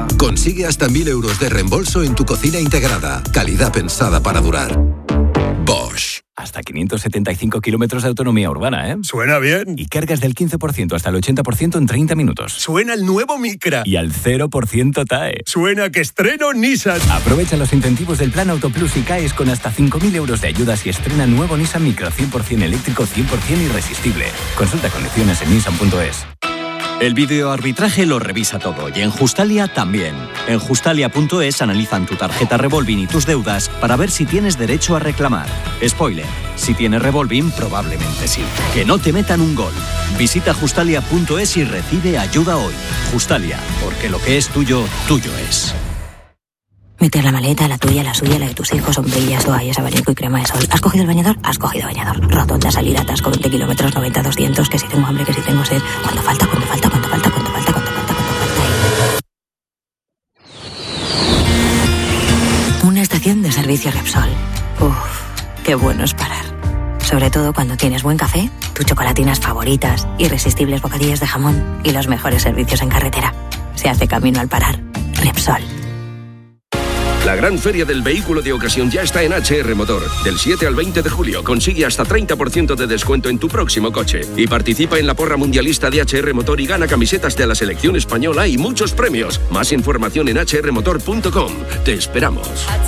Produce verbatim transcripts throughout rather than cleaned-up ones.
Consigue hasta mil euros de reembolso en tu cocina integrada. Calidad pensada para durar. Bosch. Hasta quinientos setenta y cinco kilómetros de autonomía urbana, ¿eh? Suena bien. Y cargas del quince por ciento hasta el ochenta por ciento en treinta minutos. Suena el nuevo Micra. Y al cero por ciento T A E. Suena que estreno Nissan. Aprovecha los incentivos del Plan Auto Plus y caes con hasta cinco mil euros de ayudas y estrena nuevo Nissan Micra cien por ciento eléctrico, cien por ciento irresistible. Consulta condiciones en nissan punto es. El videoarbitraje lo revisa todo y en Justalia también. En Justalia punto es analizan tu tarjeta Revolving y tus deudas para ver si tienes derecho a reclamar. Spoiler, si tienes Revolving, probablemente sí. Que no te metan un gol. Visita Justalia punto es y recibe ayuda hoy. Justalia, porque lo que es tuyo, tuyo es. Meter la maleta, la tuya, la suya, la de tus hijos, sombrillas, toallas, abanico y crema de sol. ¿Has cogido el bañador? Has cogido bañador. Rotonda, salida, atasco, veinte kilómetros, noventa, doscientos, que si tengo hambre, que si tengo sed. ¿Cuánto falta? ¿Cuánto falta? ¿Cuánto falta? ¿Cuánto falta? ¿Cuánto falta? ¿Cuánto falta? Una estación de servicio Repsol. Uf, qué bueno es parar. Sobre todo cuando tienes buen café, tus chocolatinas favoritas, irresistibles bocadillos de jamón y los mejores servicios en carretera. Se hace camino al parar. Repsol. La gran feria del vehículo de ocasión ya está en H R Motor. Del siete al veinte de julio consigue hasta treinta por ciento de descuento en tu próximo coche. Y participa en la porra mundialista de H R Motor y gana camisetas de la selección española y muchos premios. Más información en h r motor punto com. Te esperamos.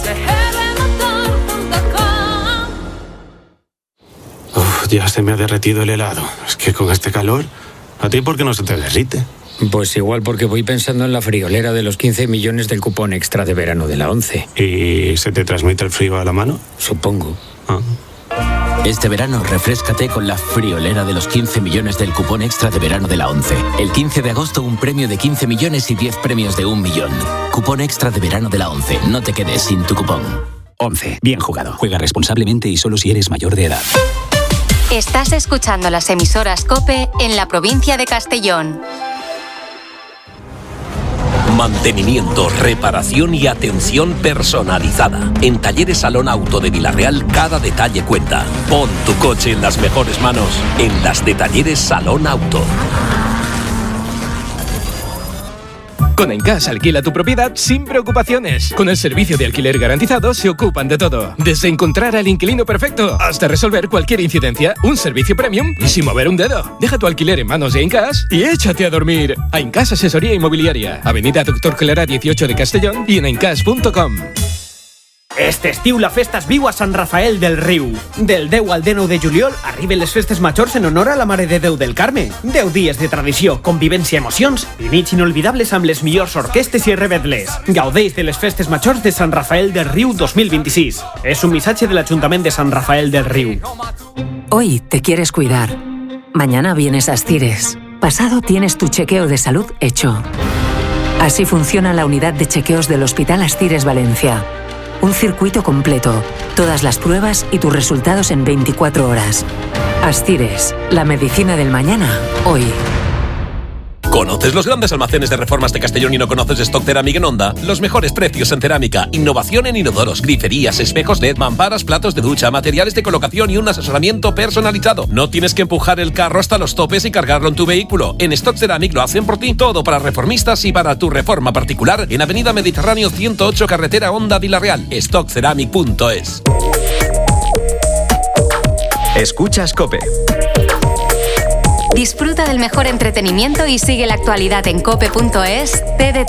Uf, ya se me ha derretido el helado. Es que con este calor, ¿a ti por qué no se te derrite? Pues igual porque voy pensando en la friolera de los quince millones del cupón extra de verano de la ONCE. ¿Y se te transmite el frío a la mano? Supongo. Ah. Este verano refréscate con la friolera de los quince millones del cupón extra de verano de la ONCE. El quince de agosto un premio de quince millones y diez premios de un millón. Cupón extra de verano de la ONCE. No te quedes sin tu cupón. ONCE. Bien jugado. Juega responsablemente y solo si eres mayor de edad. Estás escuchando las emisoras COPE en la provincia de Castellón. Mantenimiento, reparación y atención personalizada. En Talleres Salón Auto de Villarreal cada detalle cuenta. Pon tu coche en las mejores manos en las de Talleres Salón Auto. Con Encash alquila tu propiedad sin preocupaciones. Con el servicio de alquiler garantizado se ocupan de todo. Desde encontrar al inquilino perfecto hasta resolver cualquier incidencia. Un servicio premium y sin mover un dedo. Deja tu alquiler en manos de Encash y échate a dormir. A Encash Asesoría Inmobiliaria. Avenida Doctor Clara dieciocho de Castellón y en encash punto com. Este estiu la festa es viu a Sant Rafael del Riu. Del deu al dinou de juliol arriben les festes majors en honor a la Mare de Déu del Carme. deu dies de tradició, convivència, emocions i nits inolvidables amb les millors orquestes i revetles. Gaudeix de les festes majors de Sant Rafael del Riu dos mil vint-i-sis. És un missatge de l'Ajuntament de Sant Rafael del Riu. Hoy te quieres cuidar. Mañana vienes a Astires. Pasado tienes tu chequeo de salud hecho. Así funciona la unidad de chequeos del Hospital Astires Valencia. Un circuito completo, todas las pruebas y tus resultados en veinticuatro horas. Astires, la medicina del mañana, hoy. ¿Conoces los grandes almacenes de reformas de Castellón y no conoces Stock Ceramic en Onda? Los mejores precios en cerámica, innovación en inodoros, griferías, espejos L E D, mamparas, platos de ducha, materiales de colocación y un asesoramiento personalizado. No tienes que empujar el carro hasta los topes y cargarlo en tu vehículo. En Stock Ceramic lo hacen por ti. Todo para reformistas y para tu reforma particular en Avenida Mediterráneo ciento ocho, Carretera Onda Villarreal. stock ceramic punto es. Escuchas COPE. Disfruta del mejor entretenimiento y sigue la actualidad en cope punto es. T D